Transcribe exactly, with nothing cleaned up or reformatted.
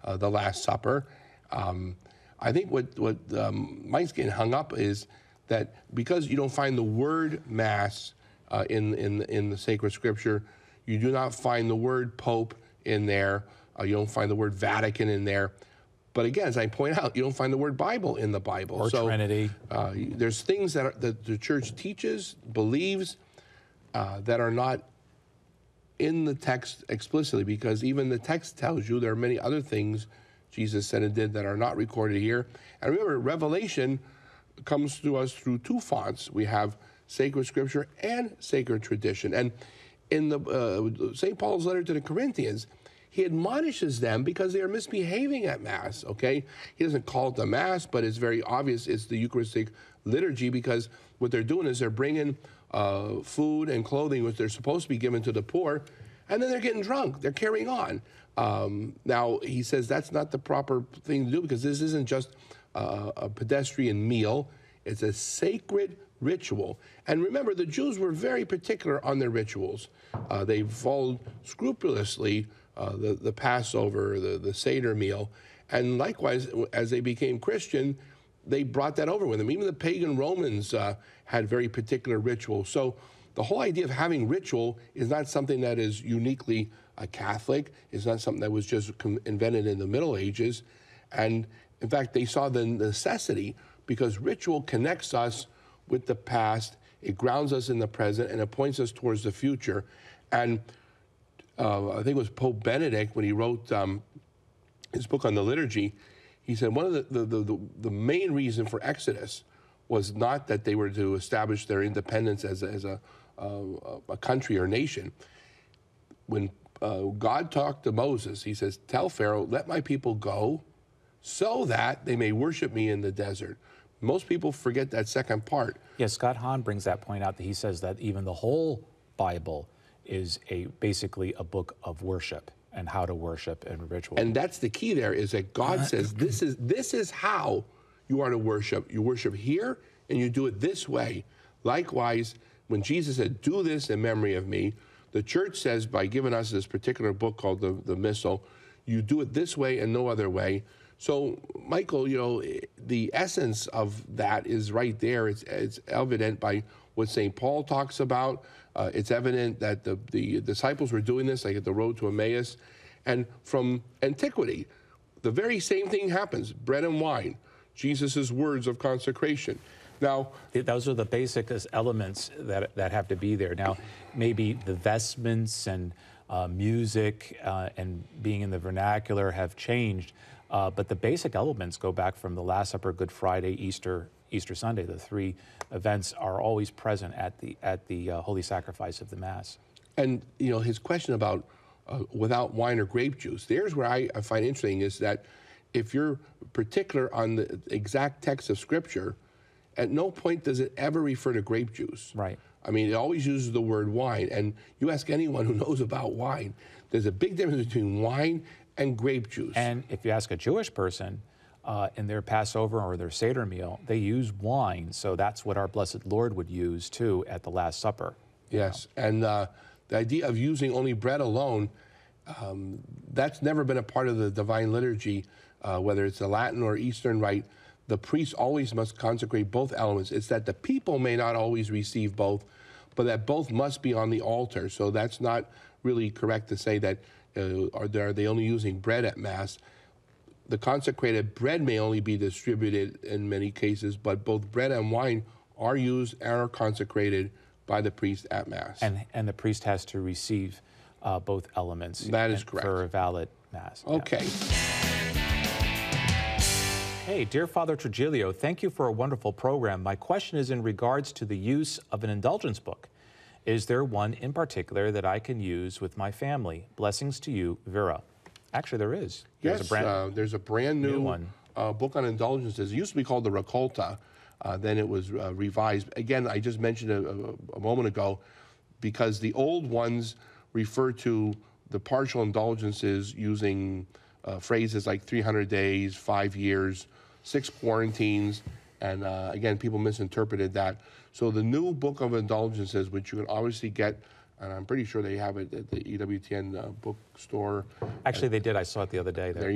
uh, the Last Supper. Um, I think what, what um, Mike's getting hung up is that because you don't find the word Mass uh, in, in, in the sacred scripture, you do not find the word Pope in there, uh, you don't find the word Vatican in there. But again, as I point out, you don't find the word Bible in the Bible. Or so, Trinity. Uh, there's things that, are, that the church teaches, believes, uh, that are not in the text explicitly, because even the text tells you there are many other things Jesus said and did that are not recorded here. And remember, Revelation comes to us through two fonts. We have sacred scripture and sacred tradition. And in the uh, Saint Paul's letter to the Corinthians, he admonishes them because they are misbehaving at Mass, okay? He doesn't call it the Mass, but it's very obvious it's the Eucharistic liturgy, because what they're doing is they're bringing uh, food and clothing, which they're supposed to be given to the poor, and then they're getting drunk. They're carrying on. Um, now, he says that's not the proper thing to do, because this isn't just uh, a pedestrian meal. It's a sacred ritual. And remember, the Jews were very particular on their rituals. Uh, they followed scrupulously Uh, the, the Passover, the, the Seder meal. And likewise, as they became Christian, they brought that over with them. Even the pagan Romans uh, had very particular rituals. So the whole idea of having ritual is not something that is uniquely uh, Catholic. It's not something that was just invented in the Middle Ages. And in fact, they saw the necessity, because ritual connects us with the past, it grounds us in the present, and it points us towards the future. And Uh, I think it was Pope Benedict, when he wrote um, his book on the liturgy, he said one of the, the, the, the main reason for Exodus was not that they were to establish their independence as a, as a, uh, a country or nation. When uh, God talked to Moses, he says, tell Pharaoh, let my people go so that they may worship me in the desert. Most people forget that second part. Yes, Scott Hahn brings that point out, that he says that even the whole Bible is a basically a book of worship and how to worship and ritual. And that's the key there, is that God says this is this is how you are to worship. You worship here and you do it this way. Likewise, when Jesus said, do this in memory of me, the church says, by giving us this particular book called the, the Missal, you do it this way and no other way. So, Michael, you know, the essence of that is right there. It's, it's evident by what Saint Paul talks about. Uh, it's evident that the, the disciples were doing this, like at the road to Emmaus. And from antiquity, the very same thing happens. Bread and wine, Jesus' words of consecration. Now, those are the basic elements that, that have to be there. Now, maybe the vestments and uh, music uh, and being in the vernacular have changed, uh, but the basic elements go back from the Last Supper, Good Friday, Easter, Easter Sunday. The three events are always present at the at the uh, Holy Sacrifice of the Mass. And you know, his question about uh, without wine or grape juice, there's where I, I find interesting is that if you're particular on the exact text of Scripture, at no point does it ever refer to grape juice. Right. I mean, it always uses the word wine. And you ask anyone who knows about wine, there's a big difference between wine and grape juice. And if you ask a Jewish person, Uh, in their Passover or their Seder meal, they use wine. So that's what our Blessed Lord would use, too, at the Last Supper. Yes, know? and uh, the idea of using only bread alone, um, that's never been a part of the Divine Liturgy, uh, whether it's the Latin or Eastern Rite. The priest always must consecrate both elements. It's that the people may not always receive both, but that both must be on the altar. So that's not really correct to say that uh, are, they, are they only using bread at Mass. The consecrated bread may only be distributed in many cases, but both bread and wine are used and are consecrated by the priest at Mass. And and the priest has to receive uh, both elements. That is correct. For a valid Mass. Okay. Yeah. Hey, dear Father Trigilio, thank you for a wonderful program. My question is in regards to the use of an indulgence book. Is there one in particular that I can use with my family? Blessings to you, Vera. Actually, there is. There's yes, a brand, uh, there's a brand new, new one. Uh, book on indulgences. It used to be called the Raccolta. Uh, then it was uh, revised. Again, I just mentioned a, a, a moment ago, because the old ones refer to the partial indulgences using uh, phrases like three hundred days, five years, six quarantines, and uh, again, people misinterpreted that. So the new book of indulgences, which you can obviously get, and I'm pretty sure they have it at the E W T N uh, bookstore. Actually, they did. I saw it the other day there. There